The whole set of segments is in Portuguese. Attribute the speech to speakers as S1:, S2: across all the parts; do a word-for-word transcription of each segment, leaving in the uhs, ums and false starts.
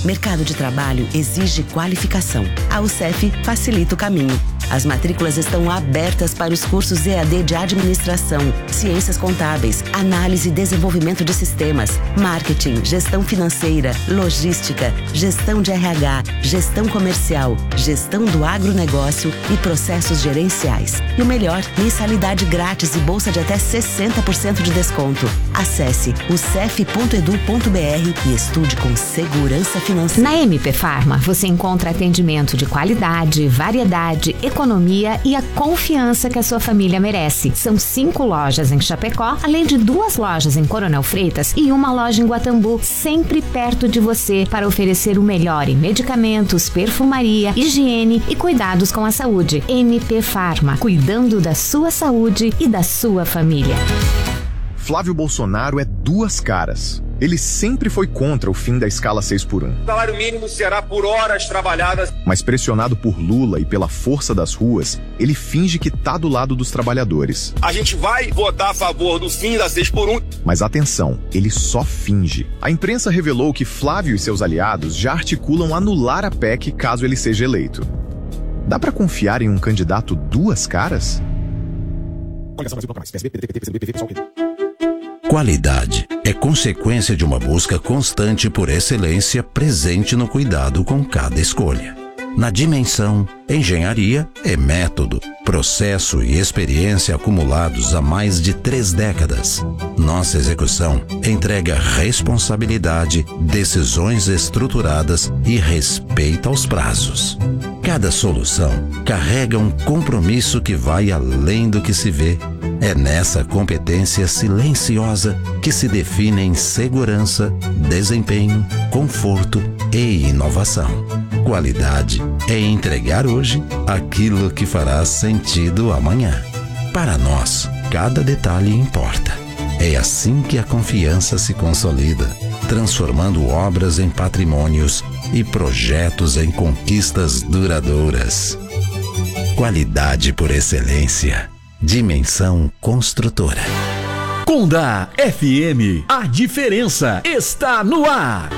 S1: Mercado de trabalho exige qualificação. A UCEF facilita o caminho. As matrículas estão abertas para os cursos E A D de Administração, Ciências Contábeis, Análise e Desenvolvimento de Sistemas, Marketing, Gestão Financeira, Logística, Gestão de R H, Gestão Comercial, Gestão do Agronegócio e Processos Gerenciais. E o melhor, mensalidade grátis e bolsa de até sessenta por cento de desconto. Acesse u c e f ponto edu ponto b r e estude com segurança financeira.
S2: Na M P Pharma, você encontra atendimento de qualidade, variedade, economia e a confiança que a sua família merece. São cinco lojas em Chapecó, além de duas lojas em Coronel Freitas e uma loja em Guatambu, sempre perto de você para oferecer o melhor em medicamentos, perfumaria, higiene e cuidados com a saúde. M P Pharma, cuidando da sua saúde e da sua família.
S3: Flávio Bolsonaro é duas caras. Ele sempre foi contra o fim da escala seis por um.
S4: O salário mínimo será por horas trabalhadas.
S3: Mas pressionado por Lula e pela força das ruas, ele finge que tá do lado dos trabalhadores.
S4: A gente vai votar a favor do fim da seis por um.
S3: Mas atenção, ele só finge. A imprensa revelou que Flávio e seus aliados já articulam anular a P E C caso ele seja eleito. Dá pra confiar em um candidato duas caras?
S5: Qualidade é consequência de uma busca constante por excelência presente no cuidado com cada escolha. Na Dimensão, engenharia é método, processo e experiência acumulados há mais de três décadas. Nossa execução entrega responsabilidade, decisões estruturadas e respeito aos prazos. Cada solução carrega um compromisso que vai além do que se vê. É nessa competência silenciosa que se definem segurança, desempenho, conforto e inovação. Qualidade é entregar hoje aquilo que fará sentido amanhã. Para nós, cada detalhe importa. É assim que a confiança se consolida, transformando obras em patrimônios e projetos em conquistas duradouras. Qualidade por excelência. Dimensão Construtora.
S6: Conda F M, a diferença está no ar.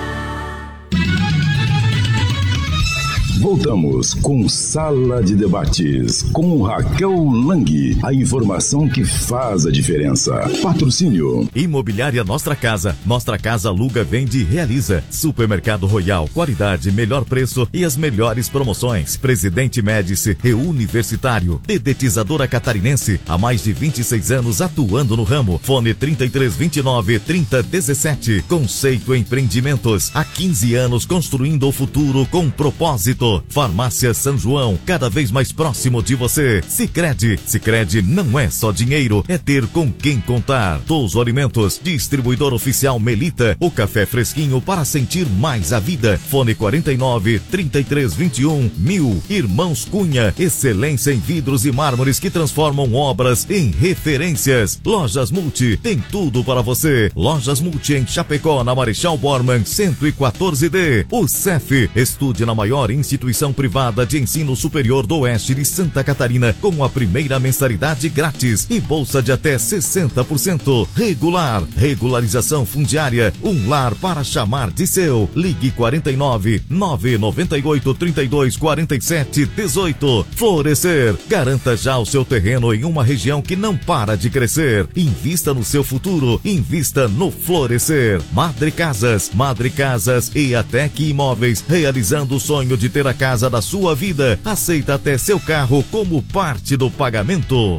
S7: Voltamos com Sala de Debates, com Raquel Lang. A informação que faz a diferença. Patrocínio.
S8: Imobiliária Nostra Casa. Nostra Casa aluga, vende e realiza. Supermercado Royal. Qualidade, melhor preço e as melhores promoções. Presidente Médici e Universitário. Dedetizadora Catarinense. Há mais de vinte e seis anos atuando no ramo. Fone trinta e três, vinte e nove, trinta, dezessete. Conceito Empreendimentos. Há quinze anos construindo o futuro com propósito. Farmácia São João, cada vez mais próximo de você. Sicredi, Sicredi não é só dinheiro, é ter com quem contar. Touso Alimentos, distribuidor oficial Melita, o café fresquinho para sentir mais a vida. Fone quarenta e nove, trinta e três, vinte e um, mil. Irmãos Cunha, excelência em vidros e mármores que transformam obras em referências. Lojas Multi, tem tudo para você. Lojas Multi em Chapecó, na Marechal Bormann, cento e quatorze D. O C E F, estude na maior instituição Instituição privada de ensino superior do Oeste de Santa Catarina com a primeira mensalidade grátis e bolsa de até sessenta por cento. Regular, regularização fundiária, um lar para chamar de seu. Ligue quarenta e nove, nove nove oito, trinta e dois, quarenta e sete, dezoito. Florescer, garanta já o seu terreno em uma região que não para de crescer. Invista no seu futuro, invista no Florescer. Madre Casas, Madre Casas e Atec Imóveis, realizando o sonho de ter a casa da sua vida. Aceita até seu carro como parte do pagamento.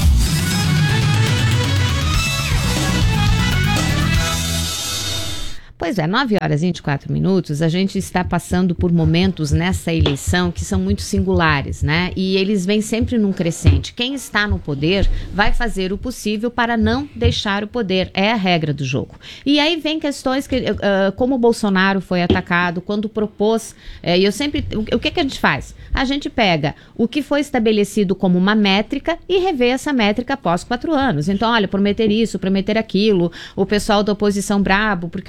S2: Pois é, nove horas e vinte e quatro minutos, a gente está passando por momentos nessa eleição que são muito singulares, né? E eles vêm sempre num crescente. Quem está no poder vai fazer o possível para não deixar o poder. É a regra do jogo. E aí vem questões que, uh, como o Bolsonaro foi atacado, quando propôs, uh, e eu sempre, o, o que que a gente faz? A gente pega o que foi estabelecido como uma métrica e revê essa métrica após quatro anos. Então, olha, prometer isso, prometer aquilo, o pessoal da oposição brabo, porque, olha, está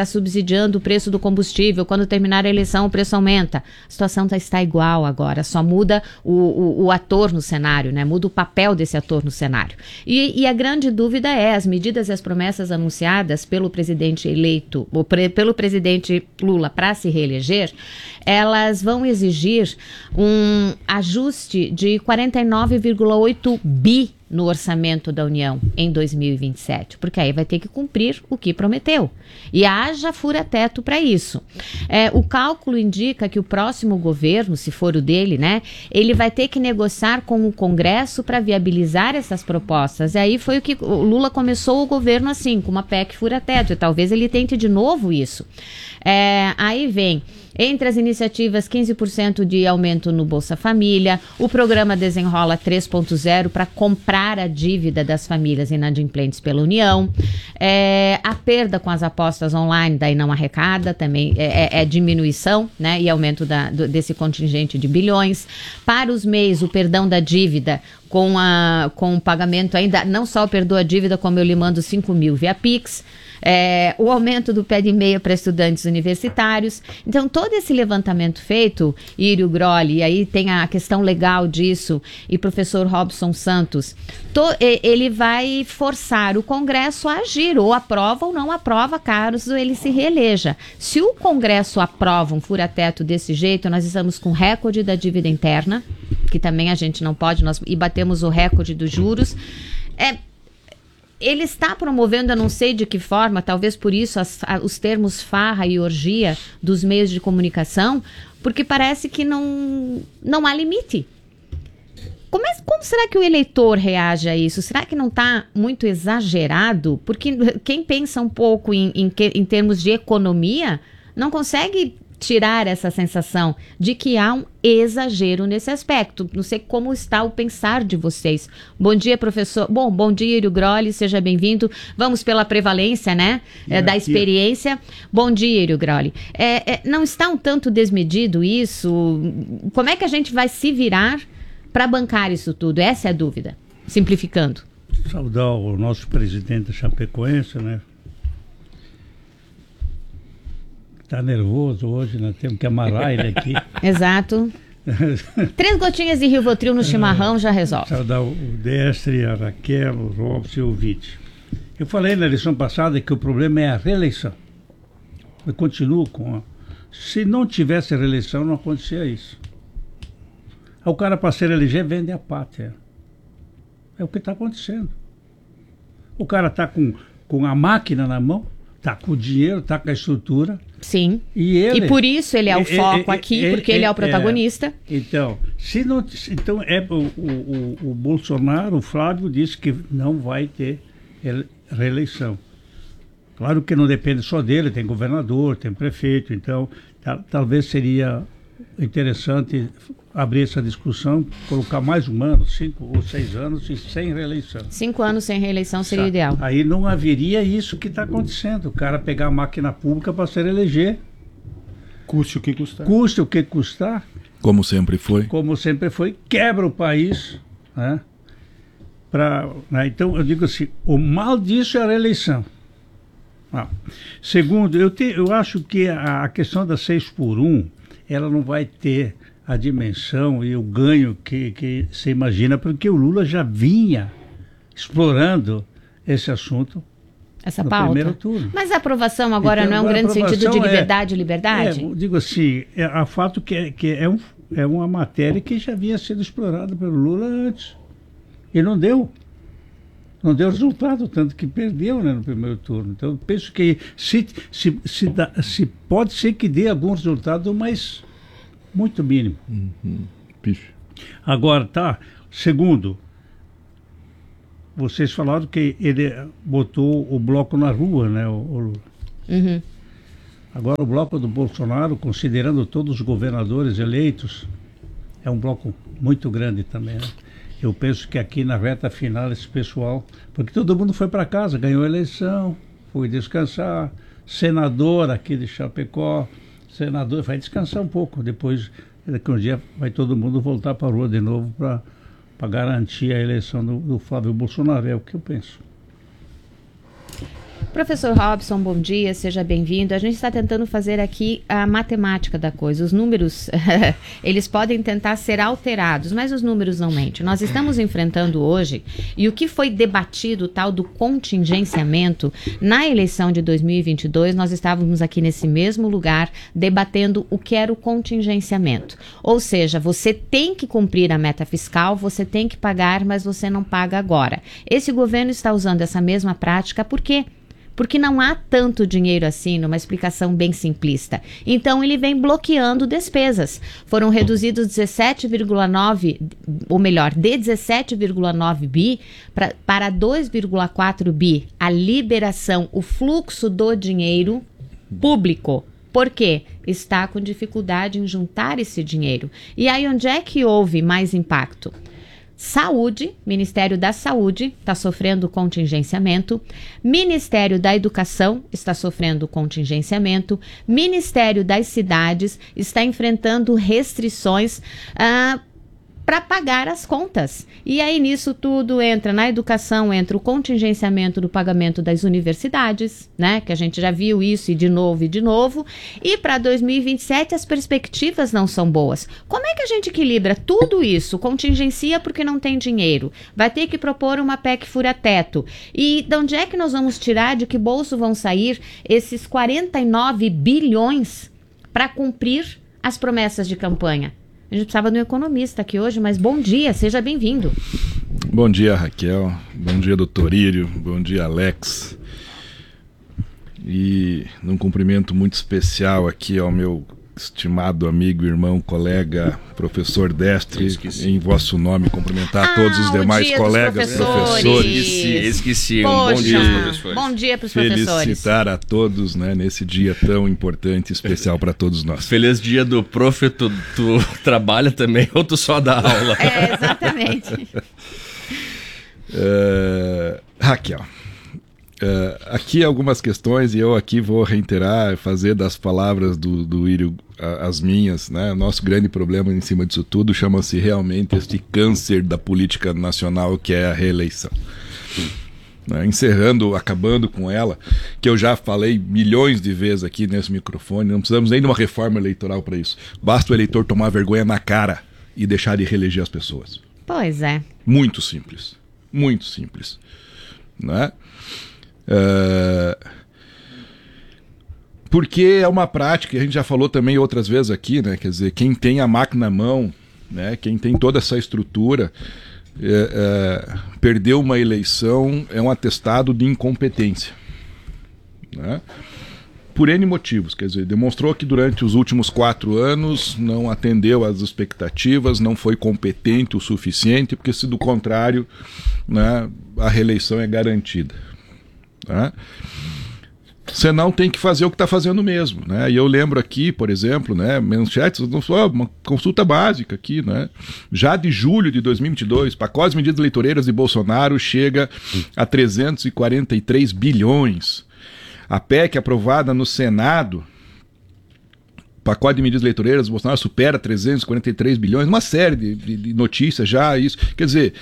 S2: subsidiando o preço do combustível, quando terminar a eleição o preço aumenta. A situação tá, está igual agora, só muda o, o, o ator no cenário, né? Muda o papel desse ator no cenário. E, e a grande dúvida é, as medidas e as promessas anunciadas pelo presidente eleito, ou pre, pelo presidente Lula para se reeleger, elas vão exigir um ajuste de quarenta e nove vírgula oito bi no orçamento da União em dois mil e vinte e sete, porque aí vai ter que cumprir o que prometeu. E haja fura-teto para isso. É, o cálculo indica que o próximo governo, se for o dele, né, ele vai ter que negociar com o Congresso para viabilizar essas propostas. E aí foi o que o Lula começou o governo assim, com uma P E C fura-teto, e talvez ele tente de novo isso. É, aí vem, entre as iniciativas, quinze por cento de aumento no Bolsa Família, o programa Desenrola três ponto zero para comprar a dívida das famílias inadimplentes pela União, é, a perda com as apostas online, daí não arrecada, também é, é, é diminuição, né, e aumento da, do, desse contingente de bilhões. Para os M E Is, o perdão da dívida com, a, com o pagamento ainda, não só perdoa a dívida, como eu lhe mando cinco mil via Pix. É, o aumento do pé de meia para estudantes universitários. Então, todo esse levantamento feito, Írio Grolli, e aí tem a questão legal disso, e professor Robson Santos, to, ele vai forçar o Congresso a agir, ou aprova ou não aprova, caso ele se reeleja. Se o Congresso aprova um fura-teto desse jeito, nós estamos com recorde da dívida interna, que também a gente não pode, nós, e batemos o recorde dos juros. É, Ele está promovendo, eu não sei de que forma, talvez por isso as, a, os termos farra e orgia dos meios de comunicação, porque parece que não, não há limite. Como, é, como será que o eleitor reage a isso? Será que não está muito exagerado? Porque quem pensa um pouco em, em, em termos de economia não consegue tirar essa sensação de que há um exagero nesse aspecto. Não sei como está o pensar de vocês. Bom dia, professor. Bom, bom dia, Írio Grolli, seja bem-vindo. Vamos pela prevalência, né, é, da experiência. Bom dia, Írio Grolli. É, é, não está um tanto desmedido isso? Como é que a gente vai se virar para bancar isso tudo? Essa é a dúvida, simplificando.
S9: Saudar o nosso presidente chapecoense, né? Está nervoso hoje, nós temos que amarrar ele aqui.
S2: Exato. Três gotinhas de Rivotril no chimarrão já resolve.
S9: Saudar o Destre, a Raquel, o Robson e o Vite. Eu falei na eleição passada que o problema é a reeleição. Eu continuo com a... Se não tivesse reeleição, não acontecia isso. O cara, para se eleger, vende a pátria. É o que está acontecendo. O cara está com, com a máquina na mão, está com o dinheiro, está com a estrutura.
S2: Sim.
S9: E, ele,
S2: e por isso ele é o
S9: é,
S2: foco
S9: é,
S2: aqui,
S9: é,
S2: porque
S9: é,
S2: ele é o protagonista.
S9: É, então, se não, então é, o, o, o Bolsonaro, o Flávio, disse que não vai ter reeleição. Claro que não depende só dele, tem governador, tem prefeito, então tal, talvez seria interessante abrir essa discussão, colocar mais um ano, cinco ou seis anos e sem reeleição.
S2: Cinco anos sem reeleição seria o
S9: Sabe?
S2: ideal.
S9: Aí não haveria isso que está acontecendo, o cara pegar a máquina pública para se eleger.
S10: Custe o que custar.
S9: Custe o que custar.
S10: Como sempre foi.
S9: Como sempre foi, quebra o país. Né? Pra, né? Então eu digo assim, o mal disso é a reeleição. Ah. Segundo, eu, te, eu acho que a, a questão da seis por um, ela não vai ter a dimensão e o ganho que, que você imagina, porque o Lula já vinha explorando esse assunto
S2: Essa
S9: no
S2: pauta.
S9: primeiro turno.
S2: Mas a aprovação agora então, não é um grande sentido de liberdade e é, liberdade?
S9: É, digo assim, é, a fato que, é, que é, um, é uma matéria que já havia sido explorada pelo Lula antes. E não deu. Não deu resultado, tanto que perdeu, né, no primeiro turno. Então, eu penso que se, se, se, dá, se pode ser que dê algum resultado, mas muito mínimo.
S10: Uhum. Picho.
S9: Agora, tá. Segundo, vocês falaram que ele botou o bloco na rua, né, o, o Lula.
S2: Uhum.
S9: Agora, o bloco do Bolsonaro, considerando todos os governadores eleitos, é um bloco muito grande também, né? Eu penso que aqui na reta final esse pessoal, porque todo mundo foi para casa, ganhou a eleição, foi descansar, senador aqui de Chapecó, senador, vai descansar um pouco, depois, daqui um dia, vai todo mundo voltar para a rua de novo para garantir a eleição do, do Flávio Bolsonaro, é o que eu penso.
S2: Professor Robson, bom dia, seja bem-vindo. A gente está tentando fazer aqui a matemática da coisa. Os números, eles podem tentar ser alterados, mas os números não mentem. Nós estamos enfrentando hoje, e o que foi debatido, o tal do contingenciamento, na eleição de dois mil e vinte e dois, nós estávamos aqui nesse mesmo lugar debatendo o que era o contingenciamento. Ou seja, você tem que cumprir a meta fiscal, você tem que pagar, mas você não paga agora. Esse governo está usando essa mesma prática, por quê? Porque não há tanto dinheiro assim, numa explicação bem simplista. Então, ele vem bloqueando despesas. Foram reduzidos dezessete vírgula nove, ou melhor, de dezessete vírgula nove bi pra, para dois vírgula quatro bi. A liberação, o fluxo do dinheiro público. Por quê? Está com dificuldade em juntar esse dinheiro. E aí, onde é que houve mais impacto? Saúde, Ministério da Saúde está sofrendo contingenciamento, Ministério da Educação está sofrendo contingenciamento, Ministério das Cidades está enfrentando restrições ah, para pagar as contas. E aí nisso tudo entra, na educação entra o contingenciamento do pagamento das universidades, né, que a gente já viu isso e de novo e de novo, e para dois mil e vinte e sete as perspectivas não são boas. Como é que a gente equilibra tudo isso? Contingencia porque não tem dinheiro, vai ter que propor uma P E C fura-teto, e de onde é que nós vamos tirar, de que bolso vão sair esses quarenta e nove bilhões para cumprir as promessas de campanha? A gente precisava de um economista aqui hoje, mas bom dia, seja bem-vindo.
S10: Bom dia, Raquel. Bom dia, doutor Írio. Bom dia, Alex. E num cumprimento muito especial aqui ao meu estimado amigo, irmão, colega, professor Destre, em vosso nome, cumprimentar ah, todos os demais colegas, professores.
S11: professores. Esqueci, um bom dia aos professores.
S2: Bom dia para os professores.
S10: Felicitar a todos, né, nesse dia tão importante e especial para todos nós.
S11: Feliz dia do prof, tu, tu trabalha também ou tu só dá aula?
S2: É, exatamente.
S10: uh, Raquel. Uh, aqui algumas questões e eu aqui vou reiterar, fazer das palavras do, do Írio uh, as minhas, né? Nosso grande problema em cima disso tudo chama-se realmente este câncer da política nacional, que é a reeleição. Né? Encerrando, acabando com ela, que eu já falei milhões de vezes aqui nesse microfone, não precisamos nem de uma reforma eleitoral para isso. Basta o eleitor tomar vergonha na cara e deixar de reeleger as pessoas.
S2: Pois é.
S10: Muito simples. Muito simples. Né? Uh, porque é uma prática, a gente já falou também outras vezes aqui, né? Quer dizer, quem tem a máquina na mão, né? Quem tem toda essa estrutura, é, é, perdeu uma eleição é um atestado de incompetência, né? Por N motivos, quer dizer, demonstrou que durante os últimos quatro anos não atendeu às expectativas, não foi competente o suficiente, porque se do contrário, né, a reeleição é garantida. Né? Você não tem que fazer o que está fazendo mesmo, né? E eu lembro aqui, por exemplo, né, manchetes, uma consulta básica aqui, né? Já de julho de dois mil e vinte e dois, pacote de medidas eleitoreiras de Bolsonaro chega a trezentos e quarenta e três bilhões. A P E C aprovada no Senado, pacote de medidas eleitoreiras de Bolsonaro supera trezentos e quarenta e três bilhões, uma série de, de, de notícias já, isso, quer dizer,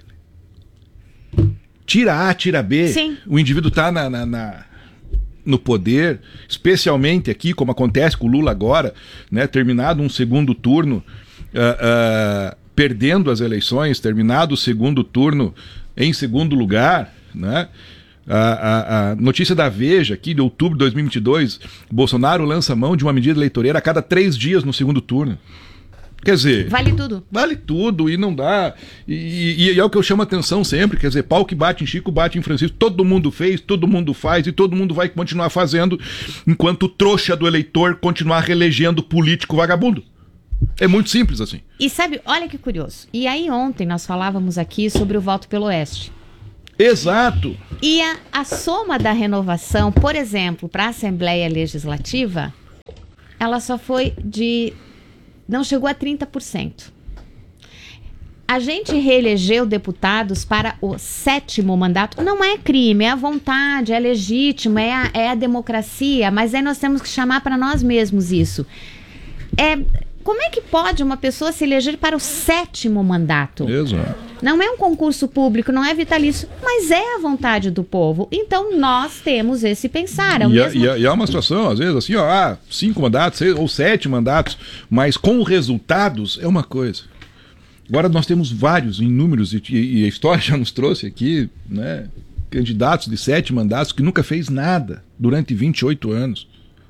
S10: tira A, tira B, sim, o indivíduo está na, na, na, no poder, especialmente aqui, como acontece com o Lula agora, né, terminado um segundo turno, uh, uh, perdendo as eleições, terminado o segundo turno em segundo lugar, né? A, a, a notícia da Veja aqui de outubro de dois mil e vinte e dois, Bolsonaro lança mão de uma medida eleitoreira a cada três dias no segundo turno. Quer dizer,
S2: vale tudo.
S10: Vale tudo e não dá. E, e, e é o que eu chamo a atenção sempre. Quer dizer, pau que bate em Chico, bate em Francisco. Todo mundo fez, todo mundo faz e todo mundo vai continuar fazendo, enquanto o trouxa do eleitor continuar reelegendo político vagabundo. É muito simples assim.
S2: E sabe, olha que curioso. E aí ontem nós falávamos aqui sobre o voto pelo Oeste.
S10: Exato.
S2: E a, a soma da renovação, por exemplo, para a Assembleia Legislativa, ela só foi de... não chegou a trinta por cento. A gente reelegeu deputados para o sétimo mandato. Não é crime, é a vontade, é legítimo, é a, é a democracia, mas aí nós temos que chamar para nós mesmos isso. É, como é que pode uma pessoa se eleger para o sétimo mandato?
S10: Exato.
S2: Não é um concurso público, não é vitalício, mas é a vontade do povo. Então nós temos esse pensar. É o
S10: e,
S2: mesmo...
S10: e, e é uma situação, às vezes, assim, ó, ah, cinco mandatos seis, ou sete mandatos, mas com resultados é uma coisa. Agora nós temos vários, inúmeros, e, e a história já nos trouxe aqui, né, candidatos de sete mandatos que nunca fez nada durante vinte e oito anos.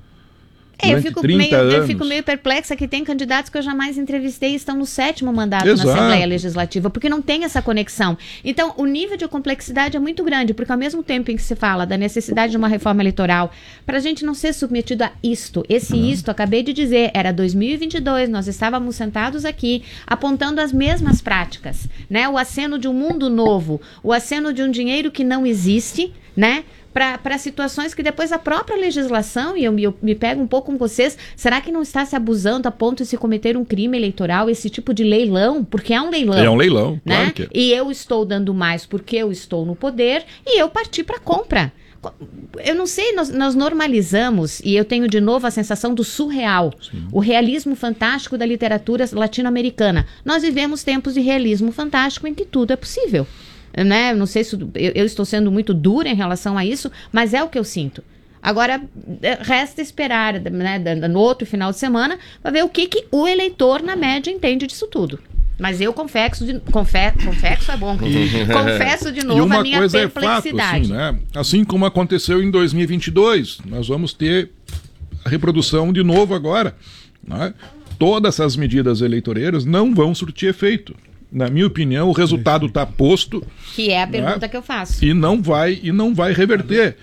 S2: É, eu, fico meio, eu fico meio perplexa que tem candidatos que eu jamais entrevistei e estão no sétimo mandato Exato. na Assembleia Legislativa, porque não tem essa conexão. Então, o nível de complexidade é muito grande, porque ao mesmo tempo em que se fala da necessidade de uma reforma eleitoral, para a gente não ser submetido a isto, esse uhum. isto, acabei de dizer, era dois mil e vinte e dois, nós estávamos sentados aqui, apontando as mesmas práticas, né? O aceno de um mundo novo, o aceno de um dinheiro que não existe, né? Para situações que depois a própria legislação, e eu, eu me pego um pouco com vocês, será que não está se abusando a ponto de se cometer um crime eleitoral, esse tipo de leilão? Porque é um leilão.
S10: É um leilão,
S2: né?
S10: Claro que é.
S2: E eu estou dando mais porque eu estou no poder e eu parti para compra. Eu não sei, nós, nós normalizamos, e eu tenho de novo a sensação do surreal, Sim. o realismo fantástico da literatura latino-americana. Nós vivemos tempos de realismo fantástico em que tudo é possível. Né? Não sei se eu, eu estou sendo muito dura em relação a isso, mas é o que eu sinto. Agora, resta esperar, né, no outro final de semana, para ver o que, que o eleitor, na média, entende disso tudo. Mas eu confesso, de, confe, confesso é bom, confesso de novo a minha
S10: coisa
S2: perplexidade.
S10: É fato, assim, né? Assim como aconteceu em dois mil e vinte e dois, nós vamos ter a reprodução de novo agora. Né? Todas essas medidas eleitoreiras não vão surtir efeito. Na minha opinião, o resultado está posto.
S2: Que é a pergunta
S10: né?
S2: que eu faço.
S10: E não vai, e não vai reverter.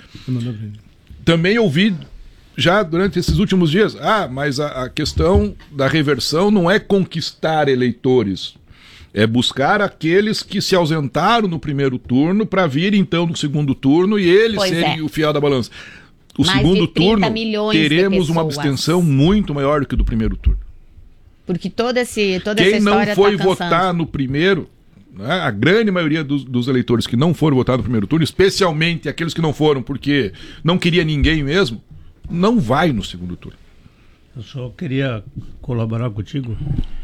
S10: Também ouvi já durante esses últimos dias, ah, mas a, a questão da reversão não é conquistar eleitores, é buscar aqueles que se ausentaram no primeiro turno para vir então no segundo turno e eles pois serem é. o fiel da balança. O Mais segundo turno teremos uma abstenção muito maior do que do primeiro turno.
S2: Porque toda, esse, toda
S10: Quem
S2: essa história
S10: não foi
S2: tá
S10: votar no primeiro, né, a grande maioria dos, dos eleitores que não foram votar no primeiro turno, especialmente aqueles que não foram porque não queria ninguém mesmo, não vai no segundo turno.
S9: Eu só queria colaborar contigo.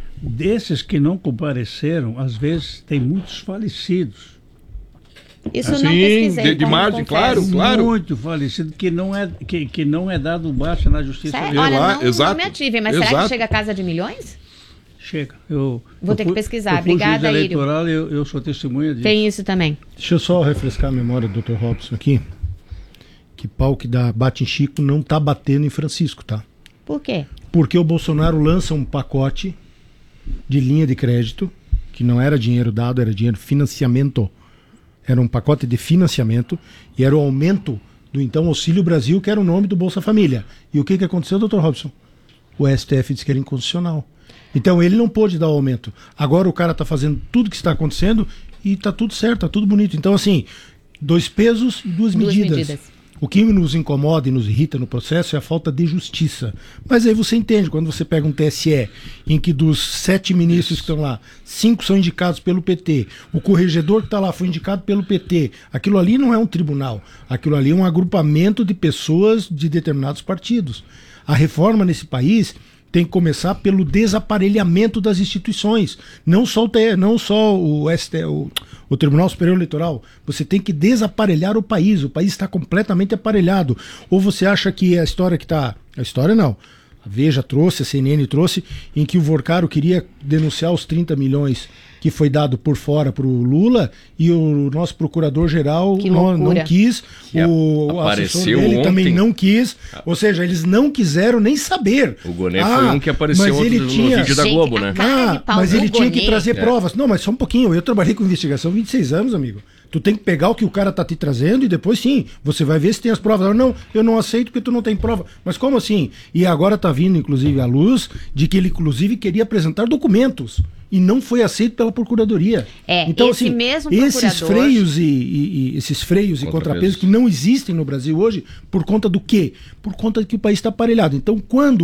S9: Desses que não compareceram, às vezes tem muitos falecidos.
S2: Isso assim, eu não pesquisei.
S10: De, de margem, claro, claro.
S9: Muito falecido, que não é, que, que não é dado baixa na justiça.
S2: Olha, lá, não, exato, não me ative, mas exato. será que chega a casa de milhões?
S9: Chega. Eu,
S2: Vou
S9: eu
S2: ter
S9: fui,
S2: que pesquisar.
S9: Eu fui
S2: Obrigada, Írio.
S9: eleitoral, eu, eu sou testemunha disso.
S2: Tem isso também.
S12: Deixa eu só refrescar a memória do doutor Robson aqui. Que pau que dá, bate em Chico não tá batendo em Francisco, tá?
S2: Por quê?
S12: Porque o Bolsonaro lança um pacote de linha de crédito, que não era dinheiro dado, era dinheiro financiamento. Era um pacote de financiamento e era o aumento do então Auxílio Brasil, que era o nome do Bolsa Família. E o que, que aconteceu, doutor Robson? O S T F disse que era inconstitucional. Então ele não pôde dar o aumento. Agora o cara está fazendo tudo que está acontecendo e está tudo certo, está tudo bonito. Então assim, dois pesos e duas, duas medidas. medidas. O que nos incomoda e nos irrita no processo é a falta de justiça. Mas aí você entende, quando você pega um T S E em que dos sete ministros que estão lá, cinco são indicados pelo P T, o corregedor que está lá foi indicado pelo P T, aquilo ali não é um tribunal, aquilo ali é um agrupamento de pessoas de determinados partidos. A reforma nesse país tem que começar pelo desaparelhamento das instituições, não só o, T, não só o, S T, o, o Tribunal Superior Eleitoral. Você tem que desaparelhar o país, o país está completamente aparelhado. Ou você acha que a história que está... A história não. A Veja trouxe, a C N N trouxe, em que o Vorcaro queria denunciar os trinta milhões que foi dado por fora para o Lula e o nosso procurador-geral não, não quis, que o assessor dele ontem. também não quis, ou seja, eles não quiseram nem saber.
S11: O Gonê ah, foi um que apareceu
S12: ontem
S11: no
S12: tinha...
S11: vídeo da Globo, né?
S12: Ah, mas ele tinha que trazer é. provas. Não, mas só um pouquinho, eu trabalhei com investigação há vinte e seis anos, amigo. Tu tem que pegar o que o cara tá te trazendo e depois sim, você vai ver se tem as provas. Não, eu não aceito porque tu não tem prova. Mas como assim? E agora tá vindo, inclusive, a luz de que ele, inclusive, queria apresentar documentos e não foi aceito pela Procuradoria.
S2: É,
S12: então,
S2: esse
S12: assim,
S2: mesmo
S12: esses
S2: procurador...
S12: freios e, e, e esses freios e contrapesos que não existem no Brasil hoje, por conta do quê? Por conta de que o país está aparelhado. Então, quando